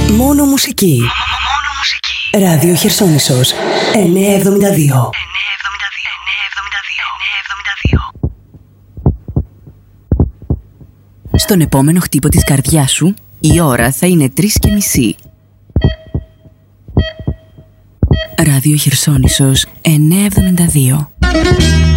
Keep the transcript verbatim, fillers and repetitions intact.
Μόνο μουσική. Μόνο μουσική. Ράδιο Χερσόνησος εννιακόσια εβδομήντα δύο. Στον επόμενο χτύπο της καρδιάς σου, η ώρα θα είναι τρεις και μισή. Ράδιο Χερσόνησος εννιακόσια εβδομήντα δύο.